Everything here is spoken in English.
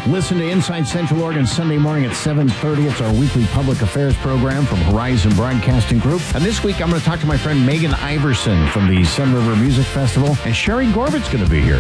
Listen to Inside Central Oregon Sunday morning at 7:30. It's our weekly public affairs program from Horizon Broadcasting Group. And this week, I'm going to talk to my friend Megan Iverson from the Sun River Music Festival. And Sherry Gorbat's going to be here.